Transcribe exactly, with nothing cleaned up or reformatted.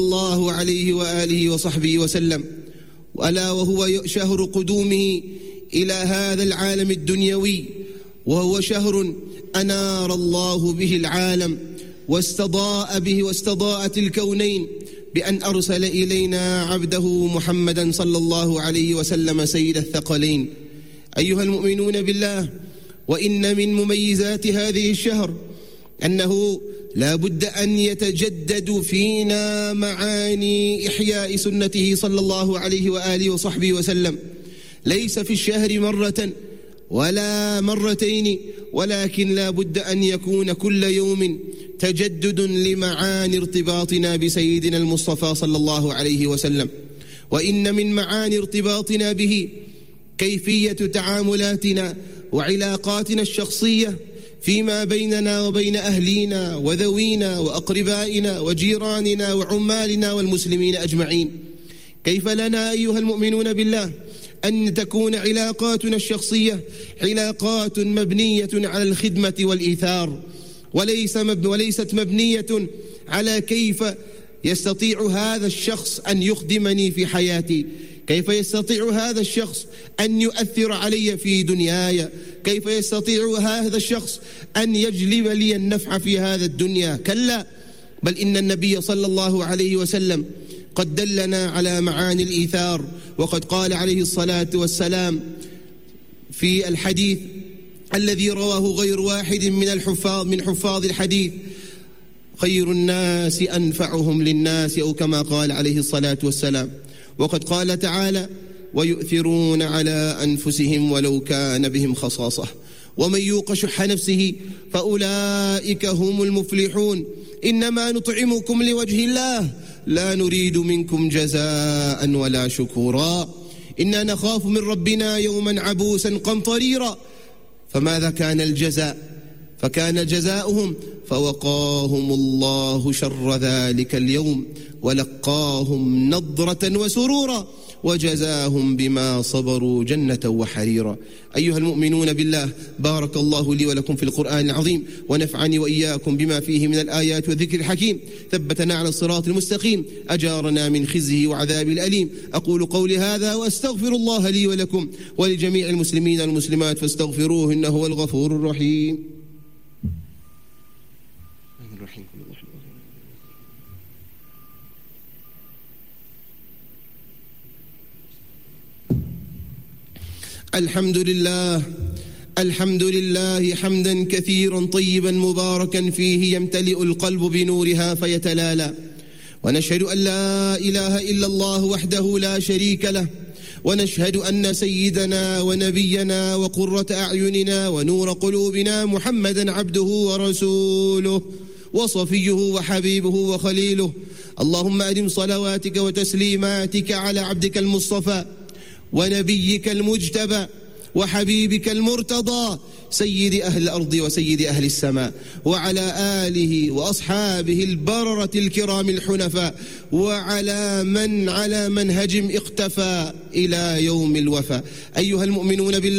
الله عليه وآله وصحبه وسلم، وألا وهو شهر قدومه إلى هذا العالم الدنيوي، وهو شهر أنار الله به العالم واستضاء به واستضاءت الكونين بأن أرسل إلينا عبده محمدا صلى الله عليه وسلم سيد الثقلين. أيها المؤمنون بالله، وإن من مميزات هذه الشهر أنه لا بد أن يتجدد فينا معاني إحياء سنته صلى الله عليه وآله وصحبه وسلم، ليس في الشهر مرة ولا مرتين، ولكن لا بد أن يكون كل يوم تجدد لمعاني ارتباطنا بسيدنا المصطفى صلى الله عليه وسلم. وإن من معاني ارتباطنا به كيفية تعاملاتنا وعلاقاتنا الشخصية فيما بيننا وبين أهلينا وذوينا وأقربائنا وجيراننا وعمالنا والمسلمين أجمعين. كيف لنا أيها المؤمنون بالله أن تكون علاقاتنا الشخصية علاقات مبنية على الخدمة والإيثار، وليس مب وليست مبنية على كيف يستطيع هذا الشخص أن يخدمني في حياتي، كيف يستطيع هذا الشخص أن يؤثر علي في دنياي، كيف يستطيع هذا الشخص أن يجلب لي النفع في هذا الدنيا. كلا، بل إن النبي صلى الله عليه وسلم قد دلنا على معاني الإيثار، وقد قال عليه الصلاة والسلام في الحديث الذي رواه غير واحد من الحفاظ من حفاظ الحديث: خير الناس أنفعهم للناس، أو كما قال عليه الصلاة والسلام. وقد قال تعالى: ويؤثرون على أنفسهم ولو كان بهم خصاصة ومن يوق شح نفسه فأولئك هم المفلحون إنما نطعمكم لوجه الله لا نريد منكم جزاء ولا شكورا إنا نخاف من ربنا يوما عبوسا قمطريرا. فماذا كان الجزاء؟ فكان جزاؤهم فوقاهم الله شر ذلك اليوم ولقاهم نضرة وسرورا وجزاهم بما صبروا جنة وحريرا. أيها المؤمنون بالله، بارك الله لي ولكم في القرآن العظيم، ونفعني وإياكم بما فيه من الآيات والذكر الحكيم، ثبتنا على الصراط المستقيم، أجارنا من خزيه وعذاب الأليم. أقول قولي هذا وأستغفر الله لي ولكم ولجميع المسلمين والمسلمات فاستغفروه إنه هو الغفور الرحيم. الحمد لله الحمد لله حمدا كثيرا طيبا مباركا فيه يمتلئ القلب بنورها فيتلالى، ونشهد أن لا إله إلا الله وحده لا شريك له، ونشهد أن سيدنا ونبينا وقرة أعيننا ونور قلوبنا محمدا عبده ورسوله وصفيه وحبيبه وخليله. اللهم أدم صلواتك وتسليماتك على عبدك المصطفى ونبيك المجتبى وحبيبك المرتضى سيد أهل الأرض وسيد أهل السماء، وعلى آله وأصحابه البررة الكرام الحنفاء، وعلى من على منهجهم اقتفى إلى يوم الوفاء. أيها المؤمنون بالله،